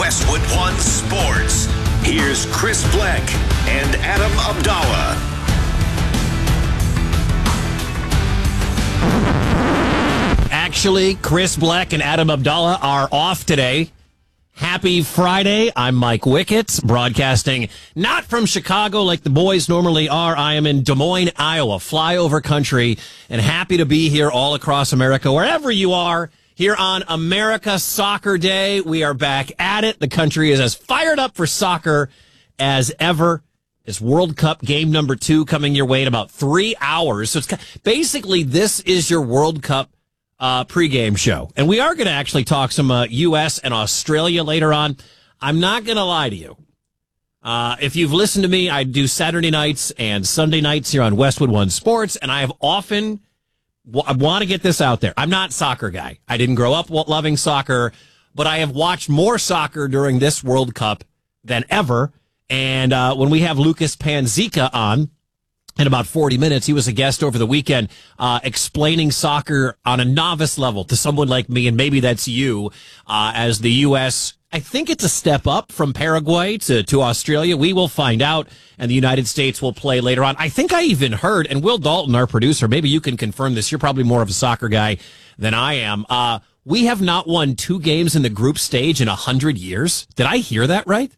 Westwood One Sports. Here's Chris Black and Adam Abdallah. Actually, Chris Black and Adam Abdallah are off today. Happy Friday. I'm Mike Wickett, broadcasting not from Chicago like the boys normally are. I am in Des Moines, Iowa, flyover country, and happy to be here all across America, wherever you are. Here on America Soccer Day, we are back at it. The country is as fired up for soccer as ever. It's World Cup game number 2 coming your way in about 3 hours. So it's basically, this is your World Cup pregame show. And we are going to actually talk some U.S. and Australia later on. I'm not going to lie to you. If you've listened to me, I do Saturday nights and Sunday nights here on Westwood One Sports, and I have often... I want to get this out there. I'm not a soccer guy. I didn't grow up loving soccer, but I have watched more soccer during this World Cup than ever. And when we have Lucas Panzica on in about 40 minutes, he was a guest over the weekend explaining soccer on a novice level to someone like me, and maybe that's you, as the U.S., I think it's a step up from Paraguay to Australia. We will find out, and the United States will play later on. I think I even heard, and Will Dalton, our producer, maybe you can confirm this. You're probably more of a soccer guy than I am. We have not won 2 games in the group stage in 100 years. Did I hear that right?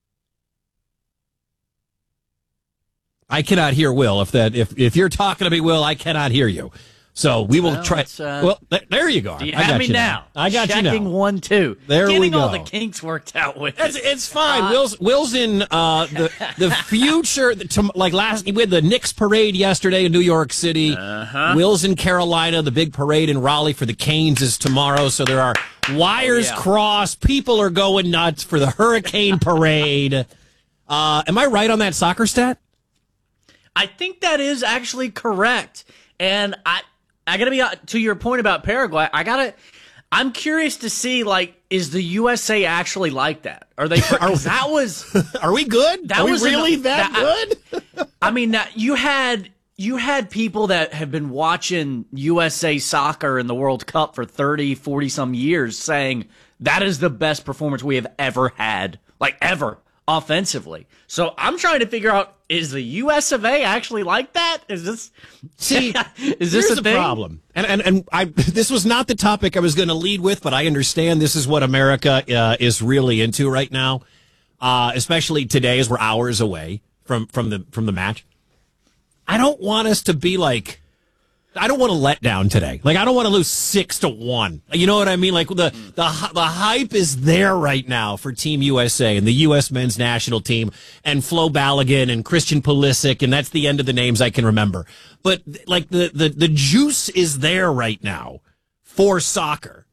I cannot hear Will. If you're talking to me, Will, I cannot hear you. So we will try. Well, there you go. You have me now. I got you now. Checking 1, 2. There we go. Getting all the kinks worked out with it. It's fine. Will's in the future. Like we had the Knicks parade yesterday in New York City. Will's in Carolina. The big parade in Raleigh for the Canes is tomorrow. So there are wires crossed. People are going nuts for the Hurricane parade. Am I right on that soccer stat? I think that is actually correct. And I gotta be to your point about Paraguay. I'm curious to see, like, is the USA actually like that? Are they? Are we good? Are we really that good? I mean, you had people that have been watching USA soccer in the World Cup for 30, 40 some years saying that is the best performance we have ever had, like ever, offensively. So I'm trying to figure out, is the US of A actually like that? Is this a thing? Problem? And this was not the topic I was going to lead with, but I understand this is what America is really into right now, especially today as we're hours away from the match. I don't want us to be like, I don't want to let down today. Like, I don't want to lose 6-1. You know what I mean? Like, the hype is there right now for Team USA and the U.S. men's national team and Flo Balogun and Christian Pulisic, and that's the end of the names I can remember. But, like, the juice is there right now for soccer.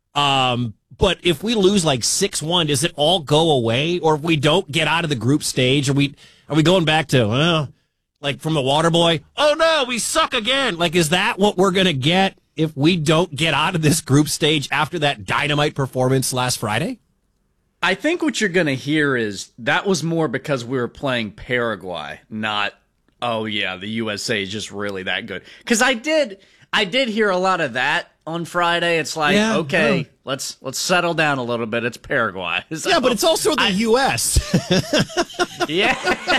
But if we lose, like, 6-1, does it all go away? Or if we don't get out of the group stage, are we going back to, like from the water boy, oh no, we suck again. Like, is that what we're going to get if we don't get out of this group stage after that dynamite performance last Friday? I think what you're going to hear is that was more because we were playing Paraguay, not, oh yeah, the USA is just really that good. Because I did hear a lot of that on Friday. It's like, okay, let's settle down a little bit. It's Paraguay. So, yeah, but it's also the U.S. Yeah,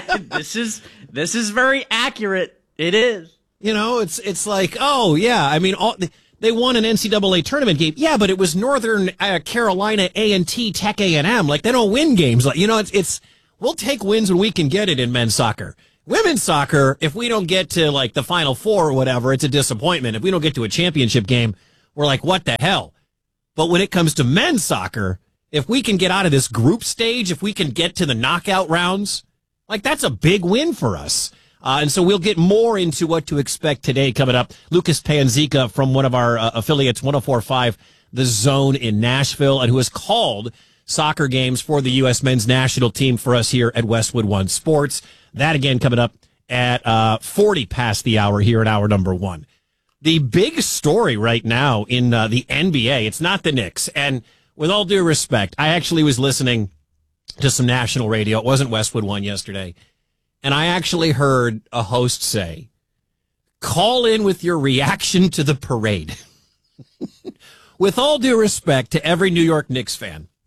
this is very accurate. It is. You know, it's like, oh yeah, I mean, they won an NCAA tournament game. Yeah, but it was Northern Carolina A&T Tech A&M. Like, they don't win games. Like, you know, it's we'll take wins when we can get it in men's soccer. Women's soccer, if we don't get to like the Final Four or whatever, it's a disappointment. If we don't get to a championship game, we're like, what the hell? But when it comes to men's soccer, if we can get out of this group stage, if we can get to the knockout rounds, like, that's a big win for us. And so we'll get more into what to expect today coming up. Lucas Panzica from one of our affiliates, 104.5 The Zone in Nashville, and who has called soccer games for the U.S. men's national team for us here at Westwood One Sports. That, again, coming up at 40 past the hour here at hour number 1. The big story right now in the NBA, it's not the Knicks. And with all due respect, I actually was listening to some national radio. It wasn't Westwood One yesterday. And I actually heard a host say, call in with your reaction to the parade. With all due respect to every New York Knicks fan,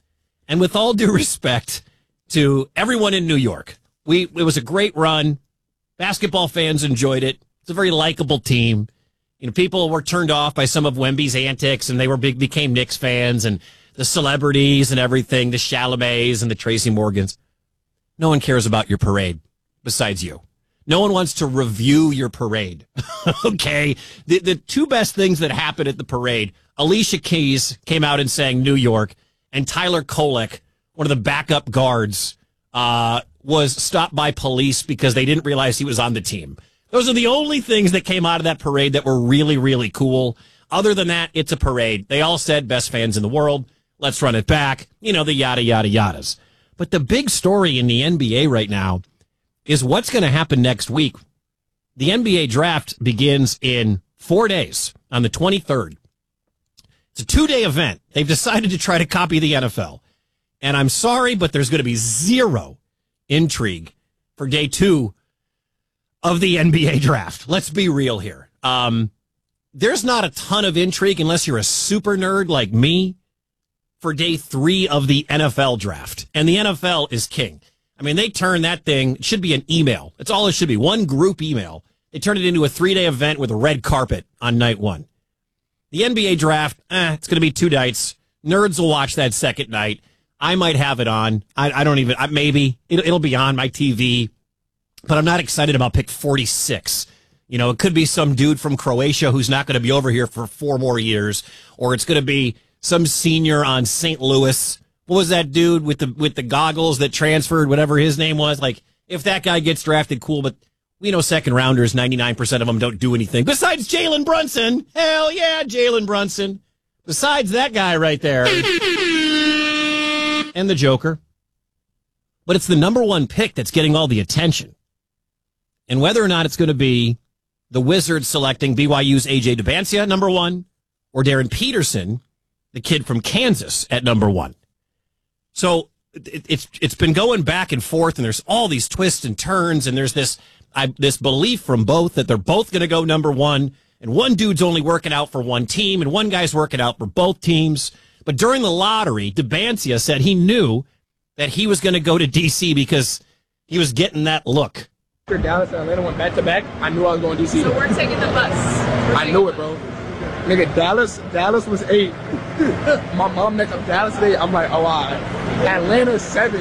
And with all due respect to everyone in New York, it was a great run. Basketball fans enjoyed it. It's a very likable team. You know, people were turned off by some of Wemby's antics, and they became Knicks fans, and the celebrities and everything, the Chalamets and the Tracy Morgans. No one cares about your parade besides you. No one wants to review your parade. Okay? The two best things that happened at the parade, Alicia Keys came out and sang New York, and Tyler Kolek, one of the backup guards, was stopped by police because they didn't realize he was on the team. Those are the only things that came out of that parade that were really, really cool. Other than that, it's a parade. They all said best fans in the world. Let's run it back. You know, the yada, yada, yadas. But the big story in the NBA right now is what's going to happen next week. The NBA draft begins in 4 days on the 23rd. It's a 2-day event. They've decided to try to copy the NFL. And I'm sorry, but there's going to be zero intrigue for day 2 of the NBA draft. Let's be real here. There's not a ton of intrigue unless you're a super nerd like me for day 3 of the NFL draft. And the NFL is king. I mean, they turn that thing, it should be an email. That's all it should be, one group email. They turn it into a 3-day event with a red carpet on night 1. The NBA draft, it's going to be 2 nights. Nerds will watch that second night. I might have it on. I don't even, maybe. It'll be on my TV. But I'm not excited about pick 46. You know, it could be some dude from Croatia who's not going to be over here for 4 more years. Or it's going to be some senior on St. Louis. What was that dude with the goggles that transferred, whatever his name was? Like, if that guy gets drafted, cool. But we know second rounders, 99% of them don't do anything. Besides Jalen Brunson. Hell yeah, Jalen Brunson. Besides that guy right there. And the Joker. But it's the number 1 pick that's getting all the attention. And whether or not it's going to be the Wizards selecting BYU's A.J. Demancia, number 1, or Darren Peterson, the kid from Kansas, at number 1. So it's been going back and forth, and there's all these twists and turns, and there's this belief from both that they're both going to go number 1, and one dude's only working out for one team, and one guy's working out for both teams. But during the lottery, Demancia said he knew that he was going to go to D.C. because he was getting that look. After Dallas and Atlanta went back-to-back, I knew I was going to D.C. So we're taking the bus. I knew it, bro. Nigga, Dallas was 8. My mom next up Dallas today. I'm like, oh, all right. Atlanta 7.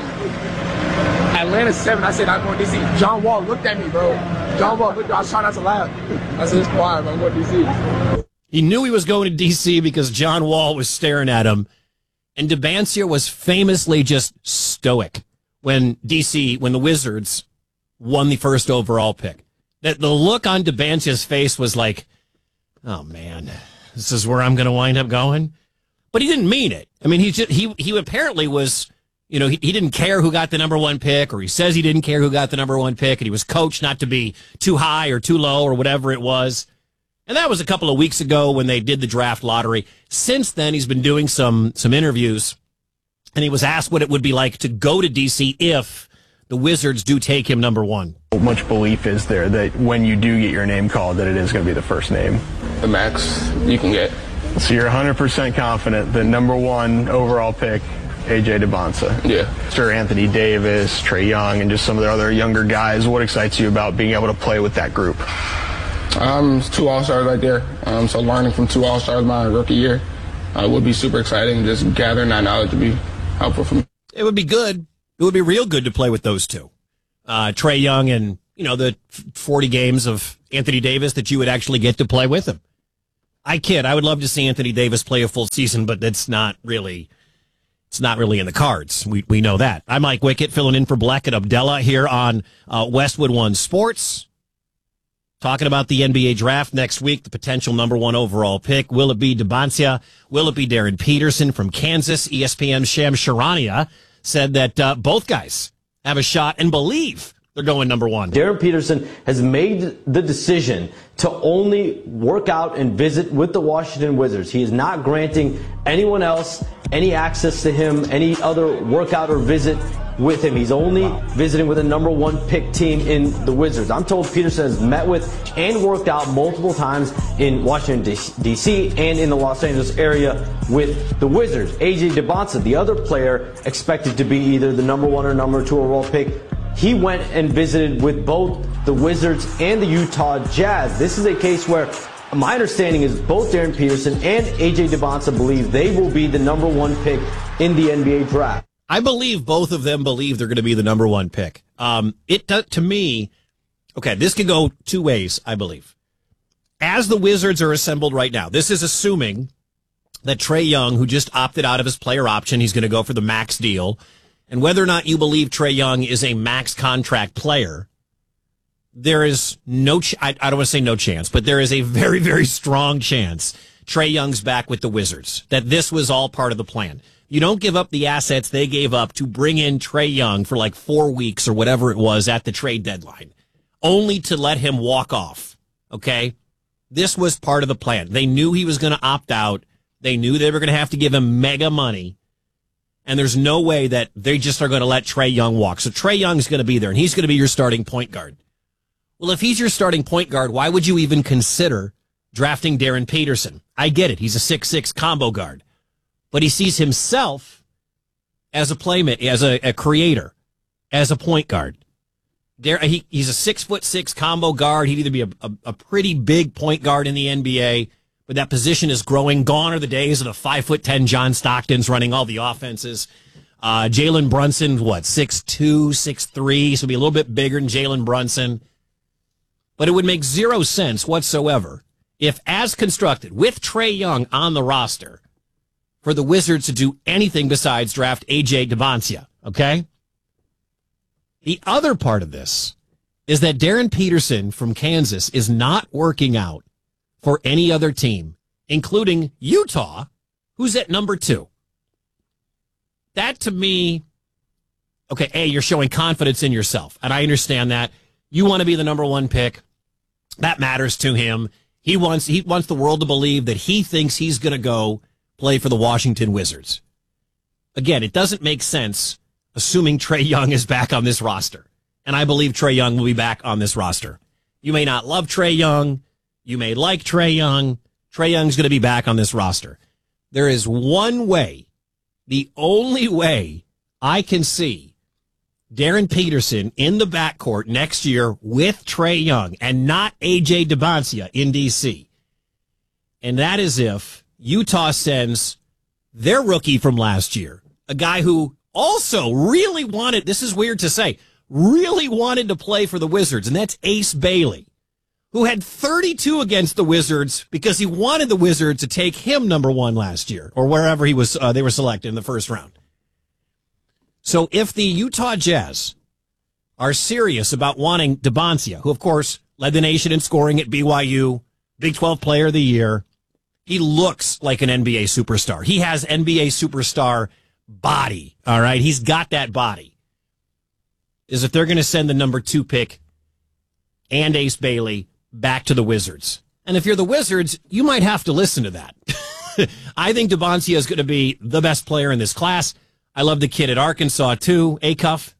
I said, I'm going to D.C. John Wall looked at me, bro. John Wall looked at me. I was trying not to laugh. I said, it's quiet, bro. I'm going to D.C. He knew he was going to D.C. because John Wall was staring at him. And Demancia was famously just stoic when the Wizards won the first overall pick. That the look on Demancia's face was like, oh man, this is where I'm going to wind up going. But he didn't mean it. I mean, he apparently was, you know, he didn't care who got the number 1 pick, or he says he didn't care who got the number 1 pick, and he was coached not to be too high or too low or whatever it was. And that was a couple of weeks ago when they did the draft lottery. Since then, he's been doing some interviews, and he was asked what it would be like to go to D.C. if the Wizards do take him number 1. How much belief is there that when you do get your name called that it is going to be the first name? The max you can get. So you're 100% confident that number 1 overall pick, A.J. Demancia. Yeah. Sir Anthony Davis, Trae Young, and just some of the other younger guys. What excites you about being able to play with that group? 2 All-Stars right there. So learning from 2 All-Stars my rookie year would be super exciting. Just gathering that knowledge would be helpful for me. It would be good. It would be real good to play with those two. Trae Young and, you know, the 40 games of Anthony Davis that you would actually get to play with him. I kid. I would love to see Anthony Davis play a full season, but it's not really in the cards. We know that. I'm Mike Wickett, filling in for Black and Abdallah here on Westwood One Sports. Talking about the NBA draft next week, the potential number 1 overall pick. Will it be Demancia? Will it be Darren Peterson from Kansas? ESPN's Shams Charania said that both guys have a shot and believe they're going number 1. Darren Peterson has made the decision to only work out and visit with the Washington Wizards. He is not granting anyone else any access to him, any other workout or visit with him. He's only visiting with a number 1 pick team in the Wizards. I'm told Peterson has met with and worked out multiple times in Washington, D.C. and in the Los Angeles area with the Wizards. A.J. Dybantsa, the other player expected to be either the number 1 or number 2 overall pick, he went and visited with both the Wizards and the Utah Jazz. This is a case where my understanding is both Darren Peterson and A.J. Dybantsa believe they will be the number 1 pick in the NBA draft. I believe both of them believe they're going to be the number 1 pick. To me, okay, this can go two ways, I believe. As the Wizards are assembled right now, this is assuming that Trae Young, who just opted out of his player option, he's going to go for the max deal. And whether or not you believe Trae Young is a max contract player, there is no, I don't want to say no chance, but there is a very, very strong chance Trae Young's back with the Wizards, that this was all part of the plan. You don't give up the assets they gave up to bring in Trae Young for like 4 weeks or whatever it was at the trade deadline, only to let him walk off. Okay? This was part of the plan. They knew he was going to opt out. They knew they were going to have to give him mega money. And there's no way that they just are going to let Trae Young walk. So Trae Young's going to be there, and he's going to be your starting point guard. Well, if he's your starting point guard, why would you even consider drafting Darren Peterson? I get it. He's a 6'6" combo guard. But he sees himself as a playmate, as a creator, as a point guard. He's a 6'6" combo guard. He'd either be a pretty big point guard in the NBA, but that position is growing. Gone are the days of the 5'10" John Stocktons running all the offenses. Jalen Brunson, 6'2", 6'3", so he'll be a little bit bigger than Jalen Brunson. But it would make zero sense whatsoever if, as constructed, with Trae Young on the roster, for the Wizards to do anything besides draft A.J. Dybantsa, okay? The other part of this is that Darren Peterson from Kansas is not working out for any other team, including Utah, who's at number 2. That, to me, okay, A, you're showing confidence in yourself, and I understand that. You want to be the number 1 pick. That matters to him. He wants the world to believe that he thinks he's going to go play for the Washington Wizards. Again, it doesn't make sense assuming Trae Young is back on this roster. And I believe Trae Young will be back on this roster. You may not love Trae Young. You may like Trae Young. Trae Young's going to be back on this roster. There is one way, the only way I can see Darren Peterson in the backcourt next year with Trae Young and not A.J. Dybantsa in D.C. And that is if Utah sends their rookie from last year, a guy who also really wanted, this is weird to say, really wanted to play for the Wizards, and that's Ace Bailey, who had 32 against the Wizards because he wanted the Wizards to take him number 1 last year, or wherever he was, they were selected in the first round. So if the Utah Jazz are serious about wanting Dybantsa, who, of course, led the nation in scoring at BYU, Big 12 Player of the Year, he looks like an NBA superstar. He has NBA superstar body, all right? He's got that body. Is if they're going to send the number 2 pick and Ace Bailey back to the Wizards. And if you're the Wizards, you might have to listen to that. I think Dybantsa is going to be the best player in this class. I love the kid at Arkansas, too, Acuff.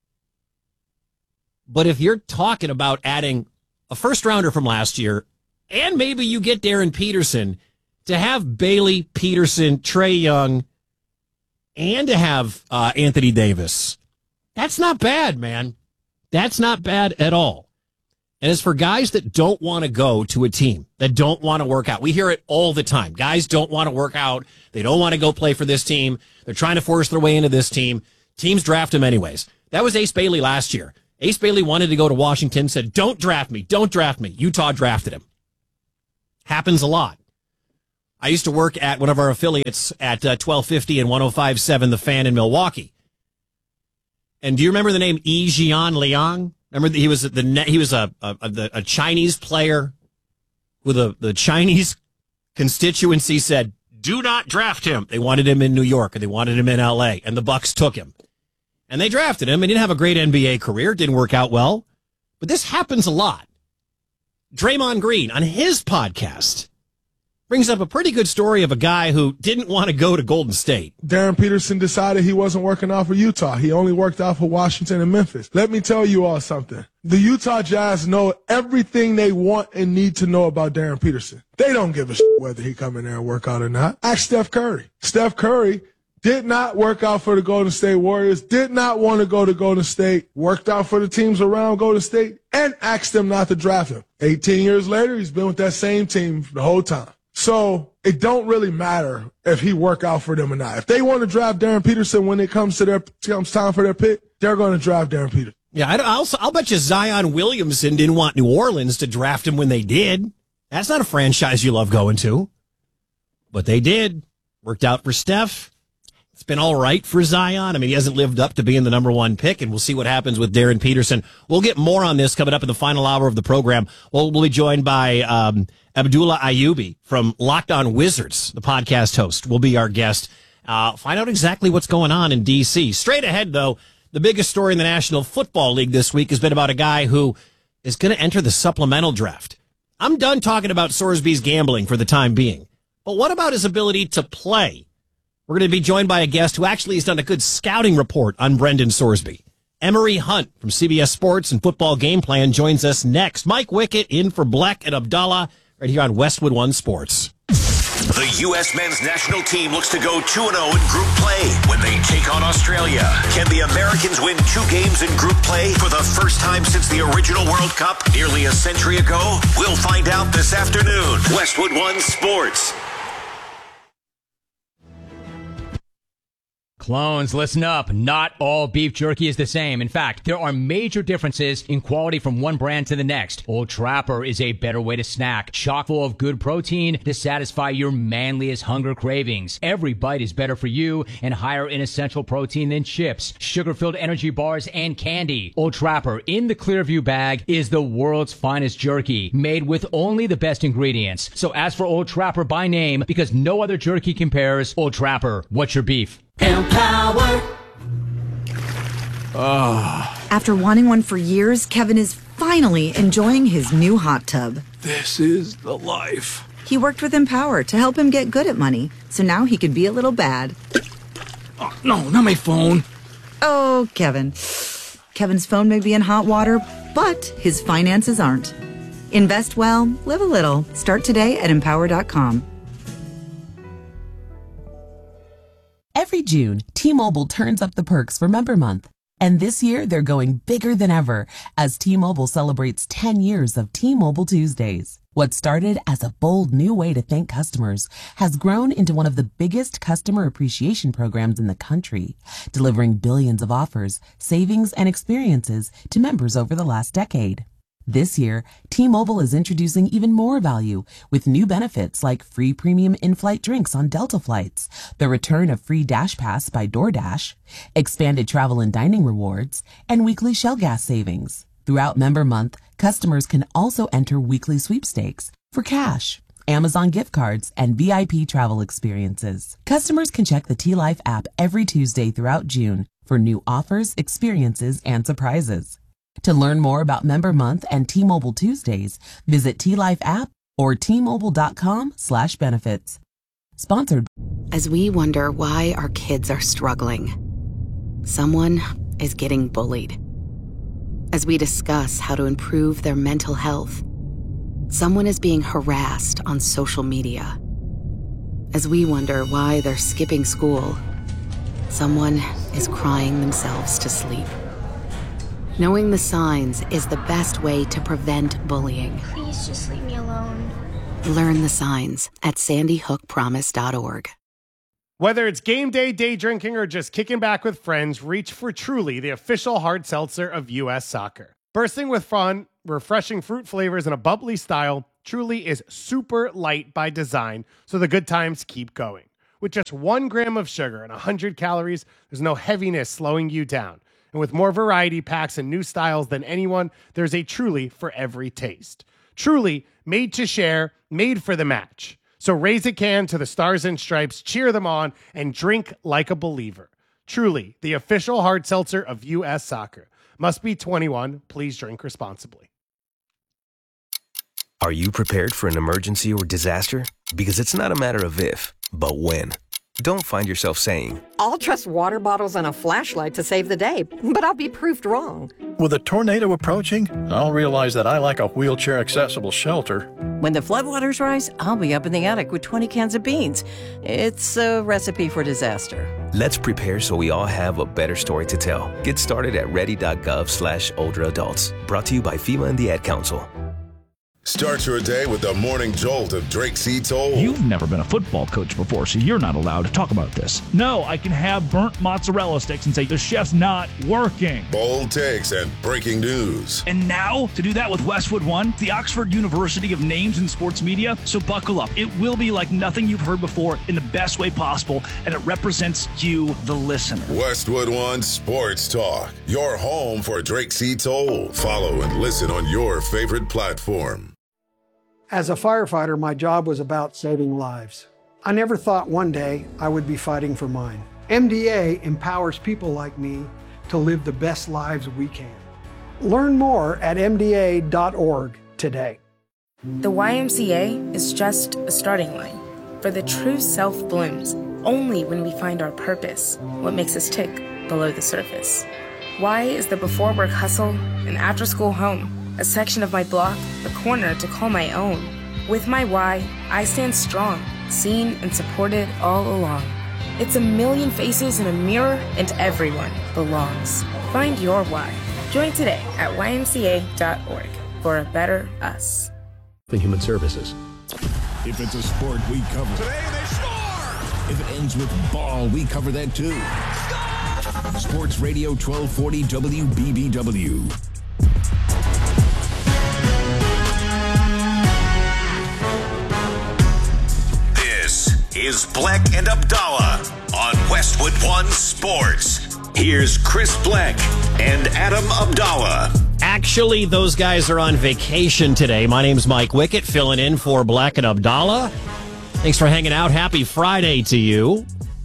But if you're talking about adding a first-rounder from last year, and maybe you get Darren Peterson, to have Bailey, Peterson, Trae Young, and to have Anthony Davis, that's not bad, man. That's not bad at all. And as for guys that don't want to go to a team, that don't want to work out, we hear it all the time. Guys don't want to work out. They don't want to go play for this team. They're trying to force their way into this team. Teams draft them anyways. That was Ace Bailey last year. Ace Bailey wanted to go to Washington, said, don't draft me, don't draft me. Utah drafted him. Happens a lot. I used to work at one of our affiliates at 1250 and 105.7 The Fan in Milwaukee. And do you remember the name Yi Jian Liang? Remember he was a Chinese player who the Chinese constituency said, do not draft him. They wanted him in New York, and they wanted him in L.A., and the Bucks took him. And they drafted him. He didn't have a great NBA career, didn't work out well. But this happens a lot. Draymond Green, on his podcast, brings up a pretty good story of a guy who didn't want to go to Golden State. Darren Peterson decided he wasn't working out for Utah. He only worked out for Washington and Memphis. Let me tell you all something. The Utah Jazz know everything they want and need to know about Darren Peterson. They don't give a shit whether he come in there and work out or not. Ask Steph Curry. Steph Curry did not work out for the Golden State Warriors, did not want to go to Golden State, worked out for the teams around Golden State, and asked them not to draft him. 18 years later, he's been with that same team the whole time. So it don't really matter if he work out for them or not. If they want to draft Darren Peterson when it comes time for their pick, they're going to draft Darren Peterson. Yeah, I'll bet you Zion Williamson didn't want New Orleans to draft him when they did. That's not a franchise you love going to. But they did. Worked out for Steph. It's been all right for Zion. I mean, he hasn't lived up to being the number one pick, and we'll see what happens with Darren Peterson. We'll get more on this coming up in the final hour of the program. We'll be joined by Abdullah Ayyubi from Locked On Wizards, the podcast host, will be our guest. Find out exactly what's going on in D.C. Straight ahead, though, the biggest story in the National Football League this week has been about a guy who is going to enter the supplemental draft. I'm done talking about Sorsby's gambling for the time being. But what about his ability to play? We're going to be joined by a guest who actually has done a good scouting report on Brendan Sorsby. Emery Hunt from CBS Sports and Football Game Plan joins us next. Mike Wickett in for Bleck and Abdallah right here on Westwood One Sports. The U.S. men's national team looks to go 2-0 in group play when they take on Australia. Can the Americans win 2 games in group play for the first time since the original World Cup nearly a century ago? We'll find out this afternoon. Westwood One Sports. Clones, listen up. Not all beef jerky is the same. In fact, there are major differences in quality from one brand to the next. Old Trapper is a better way to snack, chock full of good protein to satisfy your manliest hunger cravings. Every bite is better for you and higher in essential protein than chips, sugar-filled energy bars, and candy. Old Trapper in the Clearview bag is the world's finest jerky, made with only the best ingredients. So ask for Old Trapper by name because no other jerky compares. Old Trapper, what's your beef? Empower. After wanting one for years, Kevin is finally enjoying his new hot tub. This is the life. He worked with Empower to help him get good at money, so now he could be a little bad. Oh, no, not my phone. Oh, Kevin. Kevin's phone may be in hot water, but his finances aren't. Invest well, live a little. Start today at Empower.com. Every June, T-Mobile turns up the perks for Member Month. And this year, they're going bigger than ever as T-Mobile celebrates 10 years of T-Mobile Tuesdays. What started as a bold new way to thank customers has grown into one of the biggest customer appreciation programs in the country, delivering billions of offers, savings, and experiences to members over the last decade. This year, T-Mobile is introducing even more value with new benefits like free premium in-flight drinks on Delta flights, the return of free Dash Pass by DoorDash, expanded travel and dining rewards, and weekly Shell gas savings. Throughout Member Month, customers can also enter weekly sweepstakes for cash, Amazon gift cards, and VIP travel experiences. Customers can check the T-Life app every Tuesday throughout June for new offers, experiences, and surprises. To learn more about Member Month and T-Mobile Tuesdays, visit T-Life app or T-Mobile.com/benefits. Sponsored. As we wonder why our kids are struggling, someone is getting bullied. As we discuss how to improve their mental health, someone is being harassed on social media. As we wonder why they're skipping school, someone is crying themselves to sleep. Knowing the signs is the best way to prevent bullying. Please just leave me alone. Learn the signs at sandyhookpromise.org. Whether it's game day, day drinking, or just kicking back with friends, reach for Truly, the official hard seltzer of U.S. Soccer. Bursting with fun, refreshing fruit flavors, and a bubbly style, Truly is super light by design, so the good times keep going. With just 1 gram of sugar and 100 calories, there's no heaviness slowing you down. And with more variety packs and new styles than anyone, there's a Truly for every taste. Truly, made to share, made for the match. So raise a can to the Stars and Stripes, cheer them on, and drink like a believer. Truly, the official hard seltzer of U.S. Soccer. Must be 21. Please drink responsibly. Are you prepared for an emergency or disaster? Because it's not a matter of if, but when. Don't find yourself saying, I'll trust water bottles and a flashlight to save the day, but I'll be proved wrong. With a tornado approaching, I'll realize that I lack a wheelchair-accessible shelter. When the floodwaters rise, I'll be up in the attic with 20 cans of beans. It's a recipe for disaster. let's prepare so we all have a better story to tell. Get started at ready.gov/older-adults. Brought to you by FEMA and the Ad Council. Start your day with the morning jolt of Drake C. Toll. You've never been a football coach before, so you're not allowed to talk about this. No, I can have burnt mozzarella sticks and say the chef's not working. Bold takes and breaking news. And now, to do that with Westwood One, the Oxford University of Names in Sports Media. So buckle up. It will be like nothing you've heard before in the best way possible, and it represents you, the listener. Westwood One Sports Talk, your home for Drake C. Toll. Follow and listen on your favorite platform. As a firefighter, my job was about saving lives. I never thought one day I would be fighting for mine. MDA empowers people like me to live the best lives we can. Learn more at MDA.org today. The YMCA is just a starting line, for the true self blooms only when we find our purpose, what makes us tick below the surface. Y is the before work hustle, an after school home, a section of my block, a corner to call my own. With my Y, I stand strong, seen and supported all along. It's a million faces in a mirror, and everyone belongs. Find your Y. Join today at ymca.org for a better us. Human Services. If it's a sport, we cover it. Today they score! If it ends with ball, we cover that too. Score! Sports Radio 1240 WBBW. Is Bleck and Abdallah on Westwood One Sports. Here's Chris Bleck and Adam Abdallah. Actually, those guys are on vacation today. My name's Mike Wickett, filling in for Bleck and Abdallah. Thanks for hanging out. Happy Friday to you.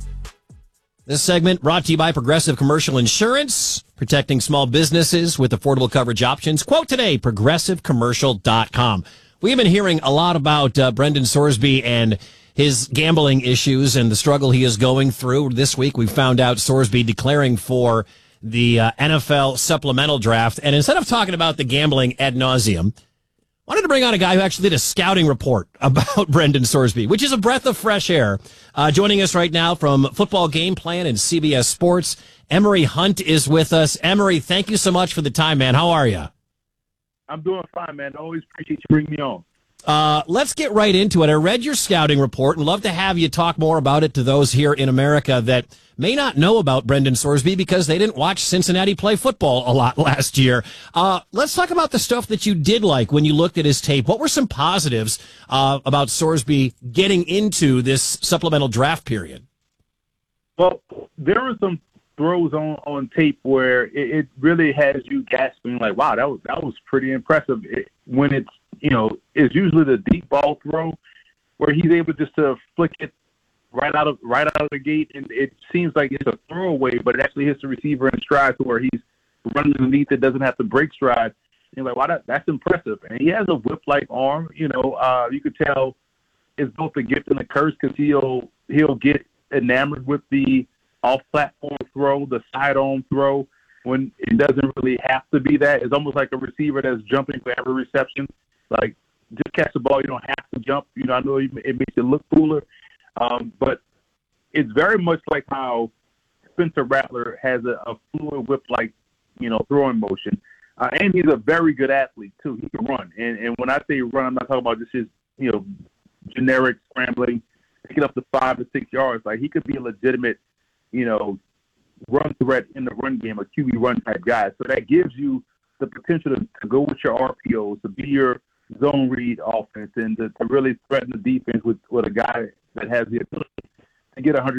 This segment brought to you by Progressive Commercial Insurance, protecting small businesses with affordable coverage options. Quote today, progressivecommercial.com. We've been hearing a lot about Brendan Sorsby and his gambling issues and the struggle he is going through. This week, we found out Sorsby declaring for the NFL supplemental draft. And instead of talking about the gambling ad nauseum, wanted to bring on a guy who actually did a scouting report about Brendan Sorsby, which is a breath of fresh air. Joining us right now from Football Game Plan and CBS Sports, Emory Hunt is with us. Emory, thank you so much for the time, man. How are you? I'm doing fine, man. Always appreciate you bringing me on. Let's get right into it. I read your scouting report and love to have you talk more about it to those here in America that may not know about Brendan Sorsby because they didn't watch Cincinnati play football a lot last year. Let's talk about the stuff that you did like when you looked at his tape. What were some positives about Sorsby getting into this supplemental draft period? Well, there were some throws on tape where it really has you gasping like, wow, that was pretty impressive. When it's, it's usually the deep ball throw where he's able just to flick it right out of the gate, and it seems like it's a throwaway, but it actually hits the receiver in stride to where he's running underneath it, doesn't have to break stride. And you're like, wow, that's impressive. And he has a whip-like arm. You could tell it's both a gift and a curse because he'll get enamored with the off-platform throw, the sidearm throw, when it doesn't really have to be that. It's almost like a receiver that's jumping for every reception. Like, just catch the ball. You don't have to jump. I know it makes it look cooler. But it's very much like how Spencer Rattler has a fluid whip-like, throwing motion. And he's a very good athlete, too. He can run. And when I say run, I'm not talking about just his, generic scrambling, picking up the 5 to 6 yards. Like, he could be a legitimate, run threat in the run game, a QB run type guy. So that gives you the potential to go with your RPOs, to be your zone read offense, and to really threaten the defense with a guy that has the ability to get 100